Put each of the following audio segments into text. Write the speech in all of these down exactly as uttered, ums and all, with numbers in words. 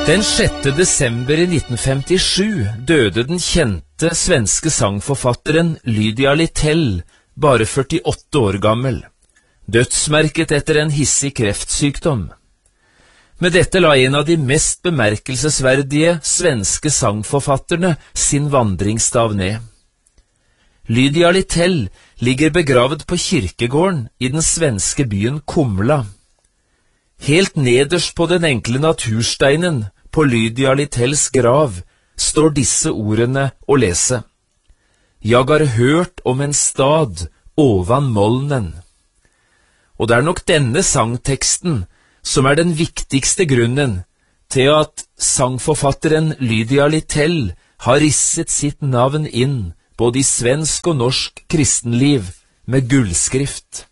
Den sjette desember i nitten femtisju døde den kjente svenske sangforfatteren Lydia Littell, bare førtiåtte år gammel, dødsmerket etter en hissig kreftsykdom. Med dette la en av de mest bemerkelsesverdige svenske sangforfatterne sin vandringsstav ned. Lydia Littell ligger begravet på kirkegården i den svenske byen Kumla. Helt nederst på den enkle natursteinen på Lydia Littells grav står disse ordene å lese: «Jeg har hørt om en stad ovan molnen». Og det er nok denne sangteksten som er den viktigste grunnen til at sangforfatteren Lydia Littell har risset sitt navn inn både i svensk og norsk kristenliv med gullskrift.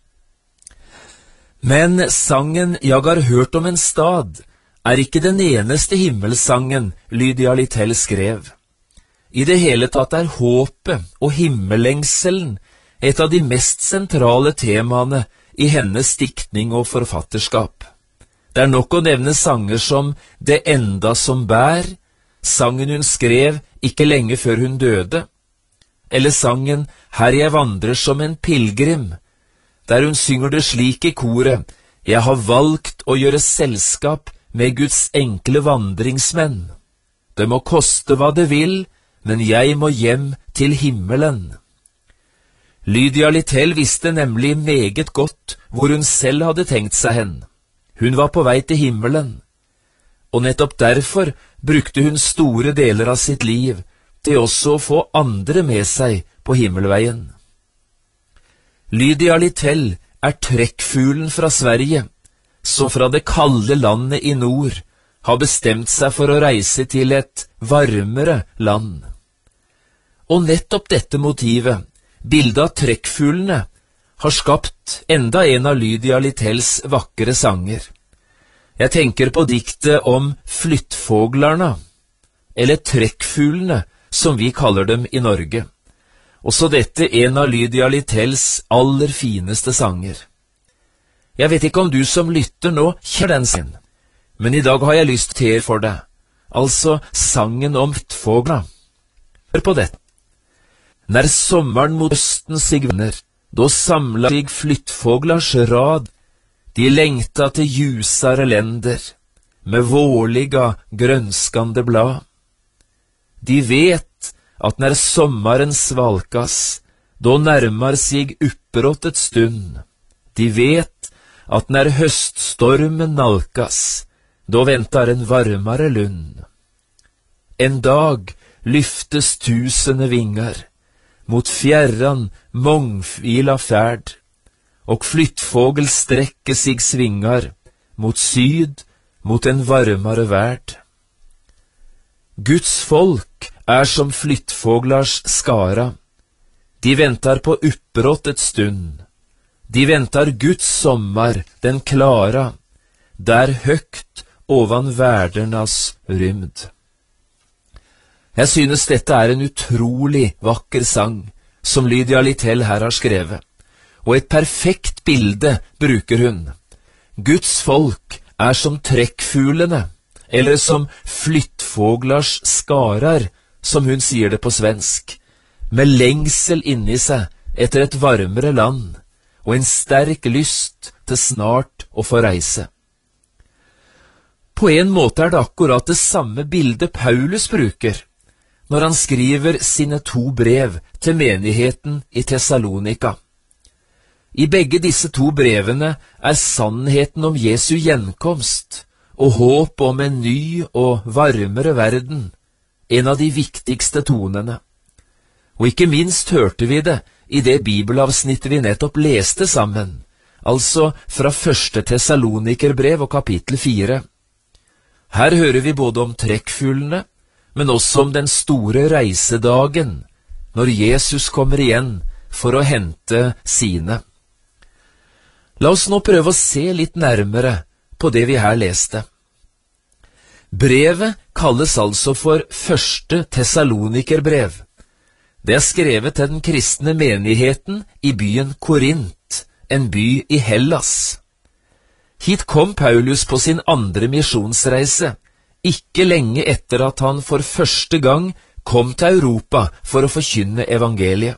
Men sangen «Jeg har hørt om en stad» er ikke den eneste himmelsangen Lydia Littell skrev. I det hele tatt er håpet og himmellengselen et av de mest sentrale temaene i hennes diktning og forfatterskap. Det er nok å nevne sanger som «Det enda som bær», sangen hun skrev ikke lenge før hun døde, eller sangen «Her jeg vandrer som en pilgrim», der hun synger det slik i koret: «Jeg har valgt å gjøre selskap med Guds enkle vandringsmenn. Det må koste hva det vil, men jeg må hjem til himmelen». Lydia Littell visste nemlig meget godt hvor hun selv hadde tenkt seg hen. Hun var på vei til himmelen, og nettopp derfor brukte hun store deler av sitt liv til også å få andre med seg på himmelveien. Lydia Littell er trekkfuglen fra Sverige, som fra det kalde landet i nord har bestemt seg for å reise til et varmere land. Og nettopp dette motivet, bildet av trekkfuglene, har skapt enda en av Lydia Littells vakre sanger. Jeg tenker på diktet om flyttfåglarna, eller trekkfuglene, som vi kaller dem i Norge. Også dette en av Lydia Littells aller fineste sanger. Jeg vet ikke om du som lytter nå kjenner den sin, men i dag har jeg lyst til for deg, altså sangen om flyttfåglarna. Hør på dette. När sommaren mot østen sig vender, då samlar sig flyttfåglars rad, de längta till ljusare länder, med vårliga grönskande blad. De vet att när sommaren svalkas, då närmar sig uppbrottet stund. De vet att när höststormen nalkas, då väntar en varmare lund. En dag lyftes tusende vingar mot fjärran mångfila färd, och flyttfågel sträcker sig svingar mot syd, mot en varmare värld. Guds folk er som flyttfåglars skara. De väntar på uppbrottets stund. De väntar Guds sommar, den klara, där högt ovan världernas rymd. Jeg synes dette er en utrolig vakker sang, som Lydia Littell her har skrevet, og et perfekt bilde bruker hun. Guds folk er som trekkfuglene, eller som flyttfåglars skarar, som hun sier det på svensk, med lengsel inni seg etter et varmere land, og en sterk lyst til snart å få reise. På en måte er det akkurat det samme bildet Paulus bruker, når han skriver sine to brev til menigheten i Thessalonika. I begge disse to brevene er sannheten om Jesu gjenkomst og håp om en ny og varmere verden en av de viktigste tonene. Og ikke minst hørte vi det i det bibelavsnittet vi nettopp leste sammen, altså fra første Thessalonikerbrev og kapittel fire. Her hører vi både om trekkfuglene, men også om den store reisedagen, når Jesus kommer igjen for å hente sine. La oss nå prøve å se litt nærmere på det vi her leste. Brevet kalles altså for første Thessalonikerbrev. Det er skrevet til den kristne menigheten i byen Korint, en by i Hellas. Hit kom Paulus på sin andre misjonsreise, ikke lenge etter at han for første gang kom til Europa for å forkynne evangeliet.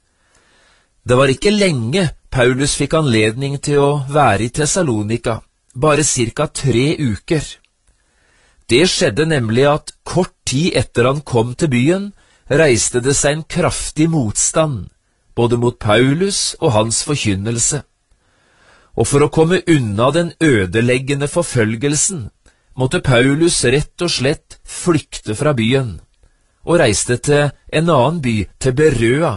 Det var ikke lenge Paulus fikk anledning til å være i Thessalonika, bare cirka tre uker. Det skjedde nemlig at kort tid etter han kom til byen, reiste det seg en kraftig motstand, både mot Paulus og hans forkynnelse. Og for å komme unna den ødeleggende forfølgelsen, måtte Paulus rett og slett flykte fra byen, og reiste til en annen by, til Berøa.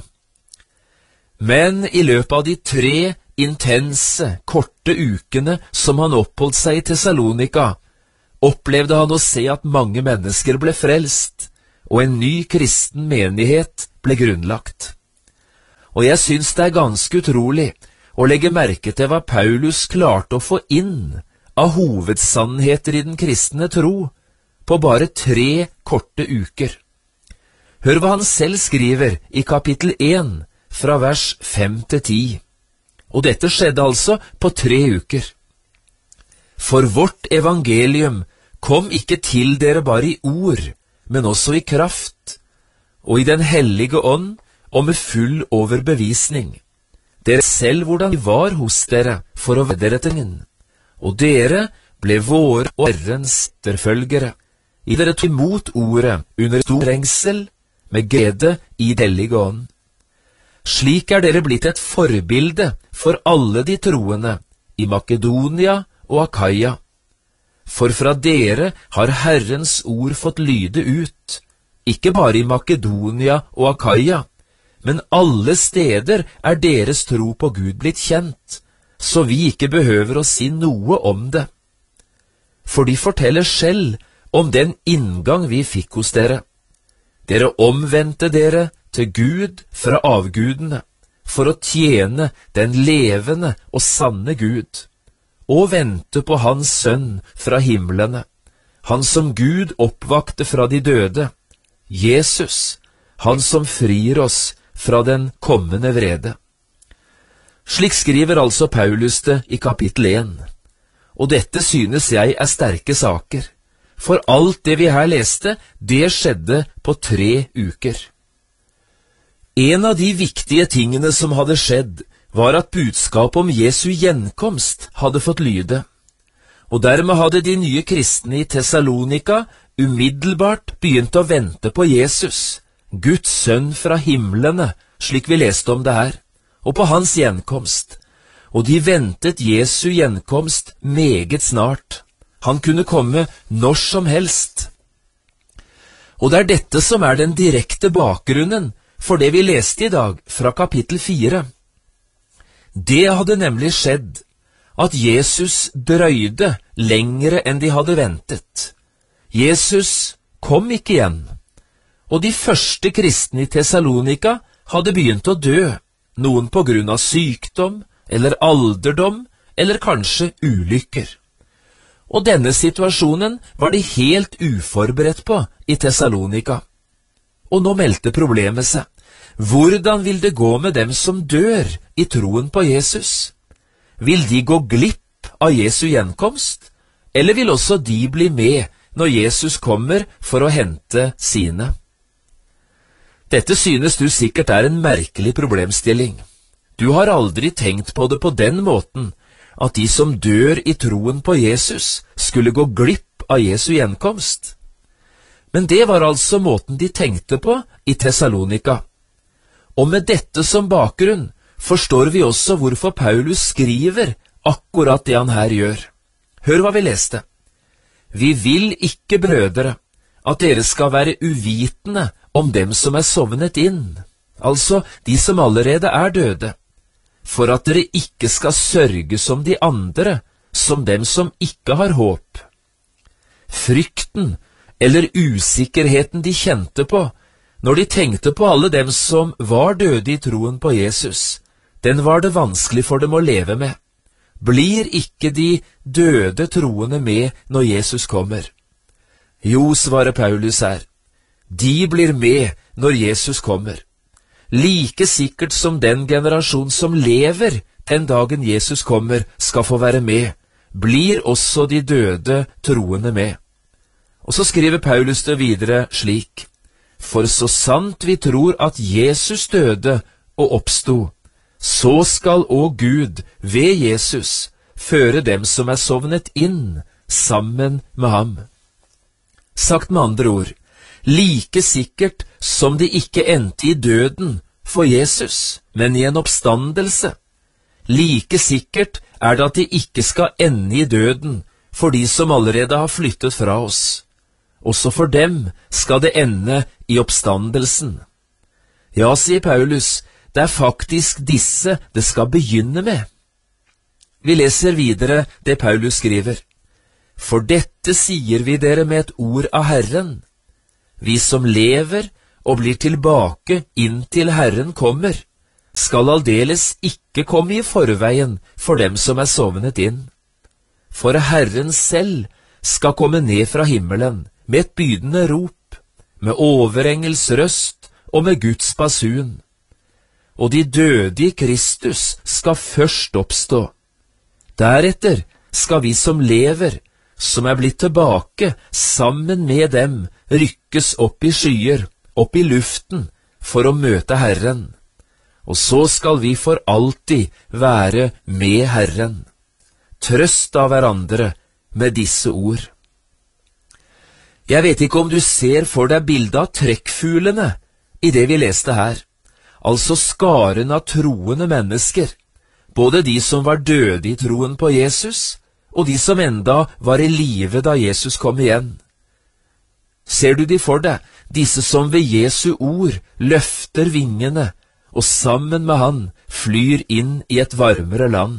Men i løpet av de tre intense, korte ukene som han oppholdt seg i Thessalonika, opplevde han å se at mange mennesker ble frelst, og en ny kristen menighet ble grunnlagt. Og jeg synes det er ganske utrolig å legge merke til hva Paulus klarte å få inn av hovedsannheter i den kristne tro på bare tre korte uker. Hør hva han selv skriver i kapittel én, fra vers fem til ti. Og dette skjedde altså på tre uker. For vårt evangelium kom ikke til dere bare i ord, men også i kraft, og i den hellige ånd, og med full overbevisning. Dere selv hvordan vi var hos dere for å være dere til min, og dere ble våre og Herrens etterfølgere. I dere tog imot ordet under stor trengsel, med glede i den hellige ånd. Slik er dere blitt et forbilde for alle de troende i Makedonia og Akaia. For fra dere har Herrens ord fått lyde ut, ikke bare i Makedonia og Akaia, men alle steder er deres tro på Gud blitt kjent, så vi ikke behøver å si noe om det. For de forteller selv om den inngang vi fikk hos dere. Dere omvendte dere til Gud fra avgudene, for å tjene den levende og sanne Gud, og vente på hans sønn fra himlene, han som Gud oppvakte fra de døde, Jesus, han som frir oss fra den kommende vrede. Slik skriver altså Paulus det i kapittel én, og dette synes jeg er sterke saker, for alt det vi her leste, det skjedde på tre uker. En av de viktige tingene som hadde skjedd, var at budskapet om Jesu gjenkomst hadde fått lyde, og dermed hadde de nye kristne i Thessalonika umiddelbart begynt å vente på Jesus, Guds sønn fra himlene, slik vi leste om det her, og på hans gjenkomst, og de ventet Jesu gjenkomst meget snart. Han kunne komme når som helst. Og det er dette som er den direkte bakgrunnen for det vi leste i dag fra kapittel fire. Det hadde nemlig skjedd at Jesus drøyde lengre enn de hadde ventet. Jesus kom ikke igjen, og de første kristne i Thessalonika hadde begynt å dø, noen på grunn av sykdom, eller alderdom, eller kanskje ulykker. Og denne situasjonen var de helt uforberedt på i Thessalonika. Og nå meldte problemet seg. Hvordan vil det gå med dem som dør i troen på Jesus? Vil de gå glipp av Jesu gjenkomst, eller vil også de bli med når Jesus kommer for å hente sine? Dette synes du sikkert er en merkelig problemstilling. Du har aldri tenkt på det på den måten, at de som dør i troen på Jesus skulle gå glipp av Jesu gjenkomst. Men det var altså måten de tenkte på i Thessalonika. Og med dette som bakgrunn forstår vi også hvorfor Paulus skriver akkurat det han her gjør. Hør hva vi leste. Vi vil ikke, brødre, at dere skal være uvitende om dem som er sovnet inn, altså de som allerede er døde, for at dere ikke skal sørge som de andre, som dem som ikke har håp. Frykten eller usikkerheten de kjente på når de tenkte på alle dem som var døde i troen på Jesus, den var det vanskelig for dem å leve med. Blir ikke de døde troende med når Jesus kommer? Jo, svarer Paulus her, de blir med når Jesus kommer. Like sikkert som den generasjon som lever den dagen Jesus kommer skal få være med, blir også de døde troende med. Og så skriver Paulus det videre slik: For så sant vi tror at Jesus døde og oppstod, så skal også Gud ved Jesus føre dem som er sovnet inn sammen med ham. Sagt med andre ord, like sikkert som de ikke endte i døden for Jesus, men i en oppstandelse, like sikkert er det at de ikke skal ende i døden for de som allerede har flyttet fra oss. Også for dem skal det ende i oppstandelsen. Ja, sier Paulus, det er faktisk disse det skal begynne med. Vi leser videre det Paulus skriver. For dette sier vi dere med et ord av Herren. Vi som lever og blir tilbake inntil Herren kommer, skal aldeles ikke komme i forveien for dem som er sovnet inn. For Herren selv skal komme ned fra himmelen med et bydende rop, med overengels røst og med Guds basun. Og de døde i Kristus skal først oppstå. Deretter skal vi som lever, som er blitt tilbake, sammen med dem, rykkes opp i skyer, opp i luften, for å møte Herren. Og så skal vi for alltid være med Herren. Trøst av hverandre med disse ord. Jeg vet ikke om du ser for deg bildet av trekkfuglene i det vi leste her, altså skaren av troende mennesker, både de som var døde i troen på Jesus, og de som enda var i live da Jesus kom igjen. Ser du de for deg, disse som ved Jesu ord løfter vingene, og sammen med han flyr inn i et varmere land?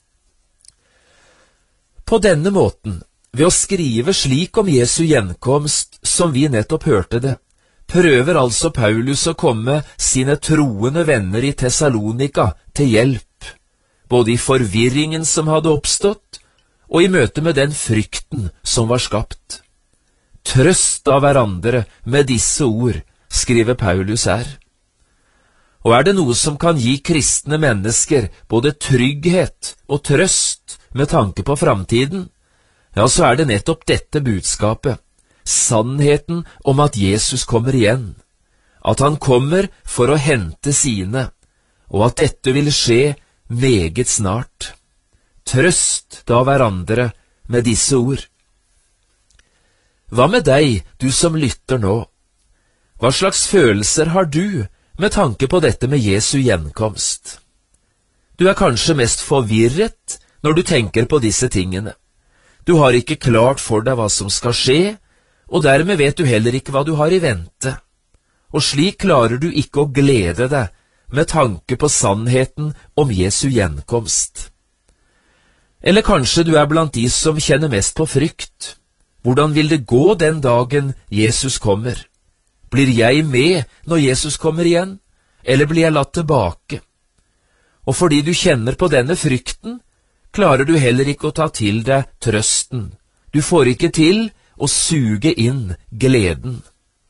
På denne måten, ved å skrive slik om Jesu gjenkomst som vi nettopp hørte det, prøver altså Paulus å komme sine troende venner i Thessalonika til hjelp, både i forvirringen som hadde oppstått, og i møte med den frykten som var skapt. Trøst av hverandre med disse ord, skriver Paulus her. Og er det noe som kan gi kristne mennesker både trygghet og trøst med tanke på framtiden, ja, så er det nettopp dette budskapet, sannheten om at Jesus kommer igjen, at han kommer for å hente sine, og at dette vil skje meget snart. Trøst da hverandre med disse ord. Hva med deg, du som lytter nå? Hva slags følelser har du med tanke på dette med Jesu gjenkomst? Du er kanskje mest forvirret når du tenker på disse tingene. Du har ikke klart for deg hva som skal skje, og dermed vet du heller ikke hva du har i vente. Og slik klarer du ikke å glede deg med tanke på sannheten om Jesu gjenkomst. Eller kanskje du er blant de som kjenner mest på frykt. Hvordan vil det gå den dagen Jesus kommer? Blir jeg med når Jesus kommer igjen, eller blir jeg latt tilbake? Og fordi du kjenner på denne frykten, klarer du heller ikke å ta til deg trøsten. Du får ikke til å suge inn gleden.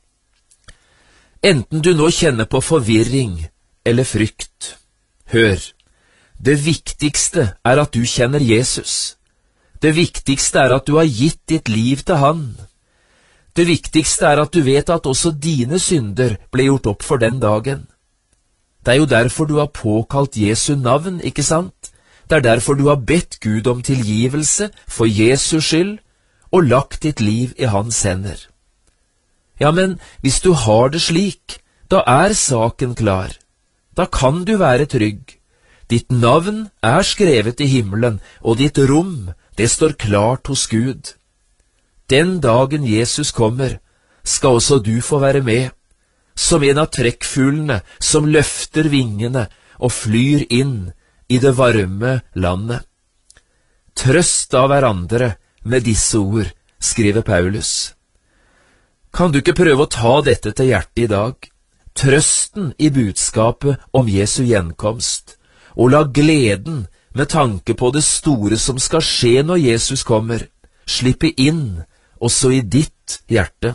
Enten du nå kjenner på forvirring eller frykt, hør, det viktigste er at du kjenner Jesus. Det viktigste er at du har gitt ditt liv til han. Det viktigste er at du vet at også dine synder ble gjort opp for den dagen. Det er jo derfor du har påkalt Jesu navn, ikke sant? Det er derfor du har bedt Gud om tilgivelse for Jesu skyld, og lagt ditt liv i hans hender. Ja, men hvis du har det slik, da er saken klar. Da kan du være trygg. Ditt navn er skrevet i himmelen, og ditt rom, det står klart hos Gud. Den dagen Jesus kommer, skal også du få være med, som en av trekkfuglene som løfter vingene og flyr inn i det varme landet. Trøst av hverandre med disse ord, skriver Paulus. Kan du ikke prøve å ta dette til hjertet i dag? Trøsten i budskapet om Jesu gjenkomst, og la gleden med tanke på det store som skal skje når Jesus kommer, slippe inn også i ditt hjerte.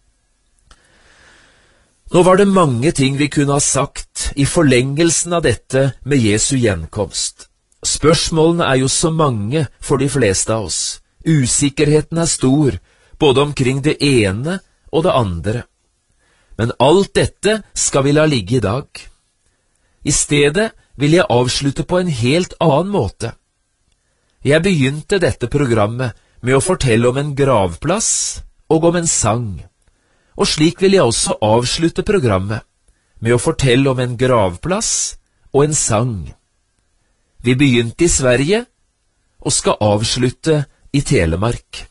Nå var det mange ting vi kunne ha sagt i forlengelsen av dette med Jesu gjenkomst. Spørsmålene er jo så mange for de fleste av oss. Usikkerheten er stor, både omkring det ene og det andre. Men alt dette skal vi la ligge i dag. I stedet vil jeg avslutte på en helt annen måte. Jeg begynte dette programmet med å fortelle om en gravplass og om en sang, og slik vil jeg også avslutte programmet med å fortelle om en gravplass og en sang. Vi begynte i Sverige og skal avslutte i Telemark.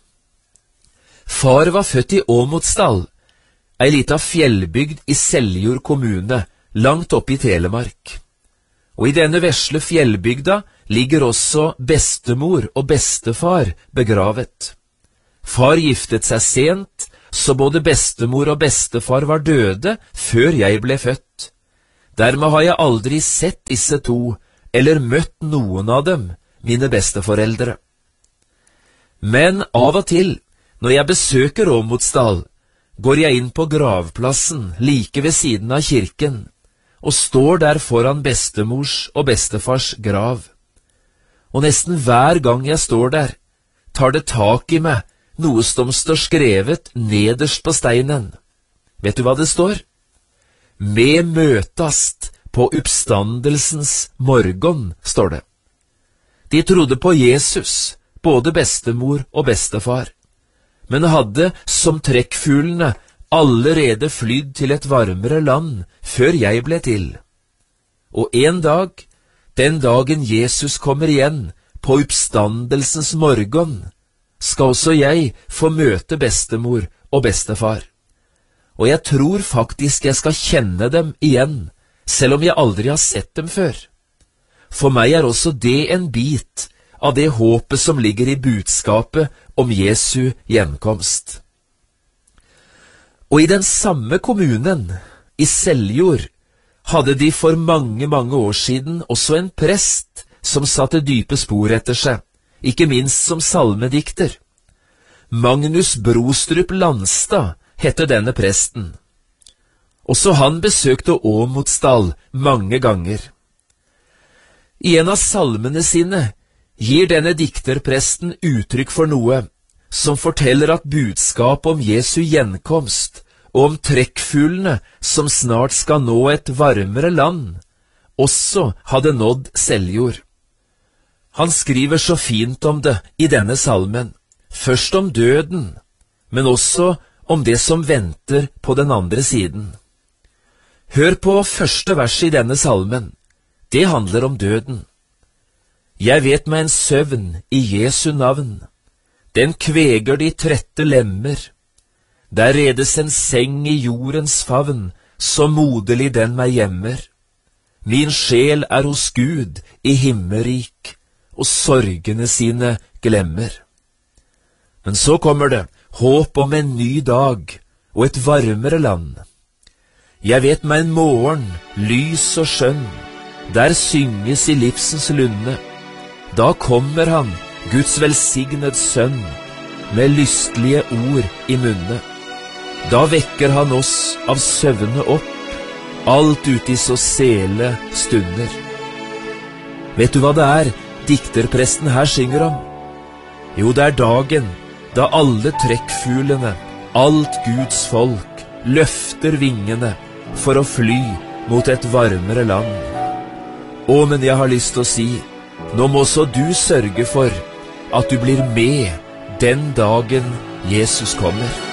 Far var født i Åmotsdal, ei lita fjellbygd i Seljord kommune, langt oppe i Telemark. Og i denne vesle fjellbygda ligger også bestemor og bestefar begravet. Far giftet seg sent, så både bestemor og bestefar var døde før jeg ble født. Dermed har jeg aldri sett disse to, eller møtt noen av dem, mine besteforeldre. Men av og til, når jeg besøker Åmotsdal, går jeg inn på gravplassen like ved siden av kirken, og står der foran bestemors og bestefars grav. Og nesten hver gang jeg står der, tar det tak i meg noe som står skrevet nederst på steinen. Vet du hva det står? Med møtast på oppstandelsens morgen, står det. De trodde på Jesus, både bestemor og bestefar, men hadde som trekkfuglene allerede flydd til et varmere land før jeg ble til. Og en dag, den dagen Jesus kommer igjen på oppstandelsens morgen, skal også jeg få møte bestemor og bestefar. Og jeg tror faktisk jeg skal kjenne dem igjen, selv om jeg aldri har sett dem før. For meg er også det en bit av det håpet som ligger i budskapet om Jesu gjenkomst. Og i den samme kommunen, i Seljord, hadde de for mange, mange år siden også en prest som satte dype spor etter seg, ikke minst som salmedikter. Magnus Brostrup Landstad hette denne presten. Også han besøkte Åmotsdal mange ganger. I en av salmene sine gir denne dikterpresten uttrykk for noe som forteller at budskap om Jesu gjenkomst og om trekkfuglene som snart skal nå et varmere land, også hadde nådd Seljord. Han skriver så fint om det i denne salmen, først om døden, men også om det som venter på den andre siden. Hør på første vers i denne salmen, det handler om døden. Jeg vet meg en søvn i Jesu navn, den kveger de trette lemmer. Der redes en seng i jordens favn, så moderlig den meg gjemmer. Min sjel er hos Gud i himmelrik, og sorgene sine glemmer. Men så kommer det håp om en ny dag og et varmere land. Jeg vet meg en morgen, lys og skjønn, der synges i livsens lunde. Da kommer han, Guds velsignet sønn, med lystlige ord i munne. Da vekker han oss av søvne opp, alt ut i så sele stunder. Vet du hva det er dikterpresten her synger om? Jo, det er dagen da alle trekkfuglene, alt Guds folk, løfter vingene for å fly mot et varmere land. Å, men jeg har lyst til å si, nå må også du sørge for at du blir med den dagen Jesus kommer.